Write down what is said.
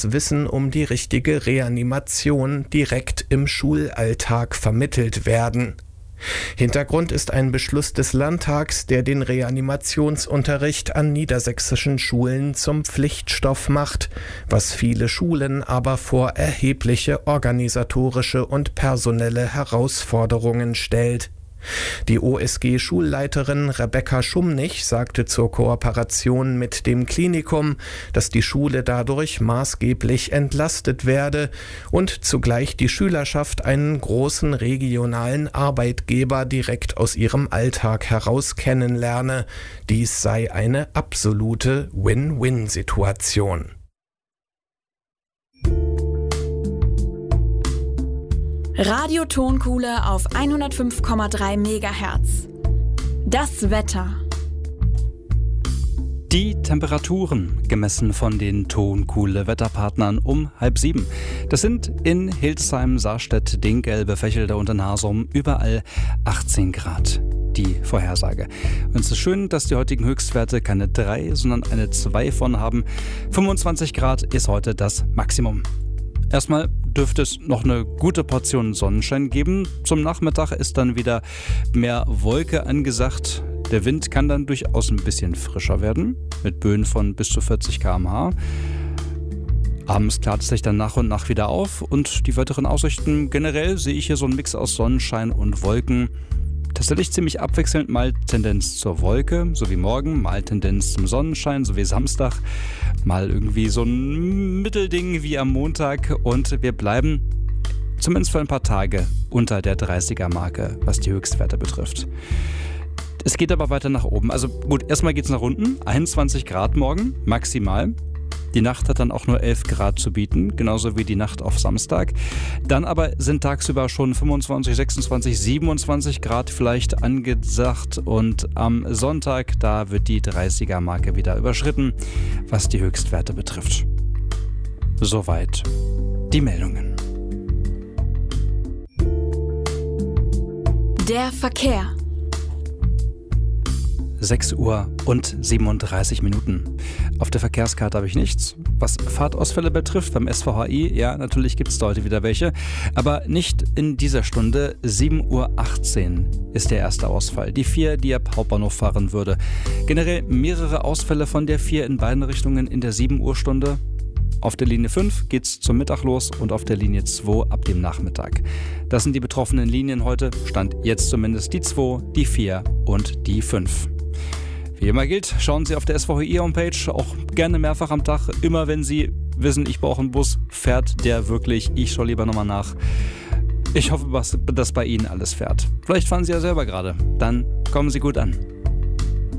das Wissen um die richtige Reanimation direkt im Schulalltag vermittelt werden. Hintergrund ist ein Beschluss des Landtags, der den Reanimationsunterricht an niedersächsischen Schulen zum Pflichtstoff macht, was viele Schulen aber vor erhebliche organisatorische und personelle Herausforderungen stellt. Die OSG-Schulleiterin Rebecca Schumnich sagte zur Kooperation mit dem Klinikum, dass die Schule dadurch maßgeblich entlastet werde und zugleich die Schülerschaft einen großen regionalen Arbeitgeber direkt aus ihrem Alltag heraus kennenlerne. Dies sei eine absolute Win-Win-Situation. Radio Tonkuhle auf 105,3 MHz. Das Wetter. Die Temperaturen, gemessen von den Tonkuhle-Wetterpartnern um 6:30. Das sind in Hildesheim, Saarstedt, Dinkelbe, Fächelde und in Hasum überall 18 Grad. Die Vorhersage. Und es ist schön, dass die heutigen Höchstwerte keine 3, sondern eine 2 von haben. 25 Grad ist heute das Maximum. Erstmal dürfte es noch eine gute Portion Sonnenschein geben. Zum Nachmittag ist dann wieder mehr Wolke angesagt. Der Wind kann dann durchaus ein bisschen frischer werden, mit Böen von bis zu 40 km/h. Abends klart es sich dann nach und nach wieder auf und die weiteren Aussichten generell sehe ich hier so einen Mix aus Sonnenschein und Wolken. Tatsächlich ziemlich abwechselnd, mal Tendenz zur Wolke, so wie morgen, mal Tendenz zum Sonnenschein, so wie Samstag, mal irgendwie so ein Mittelding wie am Montag und wir bleiben zumindest für ein paar Tage unter der 30er-Marke, was die Höchstwerte betrifft. Es geht aber weiter nach oben. Also gut, erstmal geht es nach unten, 21 Grad morgen, maximal. Die Nacht hat dann auch nur 11 Grad zu bieten, genauso wie die Nacht auf Samstag. Dann aber sind tagsüber schon 25, 26, 27 Grad vielleicht angesagt und am Sonntag, da wird die 30er-Marke wieder überschritten, was die Höchstwerte betrifft. Soweit die Meldungen. Der Verkehr. 6 Uhr und 37 Minuten. Auf der Verkehrskarte habe ich nichts. Was Fahrtausfälle betrifft, beim SVHI, ja, natürlich gibt es da heute wieder welche, aber nicht in dieser Stunde. 7:18 Uhr ist der erste Ausfall. Die 4, die ab Hauptbahnhof fahren würde. Generell mehrere Ausfälle von der 4 in beiden Richtungen in der 7 Uhr Stunde. Auf der Linie 5 geht's zum Mittag los und auf der Linie 2 ab dem Nachmittag. Das sind die betroffenen Linien heute. Stand jetzt zumindest die 2, die 4 und die 5. Wie immer gilt, schauen Sie auf der SVHI-Homepage auch gerne mehrfach am Tag. Immer wenn Sie wissen, ich brauche einen Bus, fährt der wirklich, ich schaue lieber nochmal nach. Ich hoffe, dass bei Ihnen alles fährt. Vielleicht fahren Sie ja selber gerade. Dann kommen Sie gut an.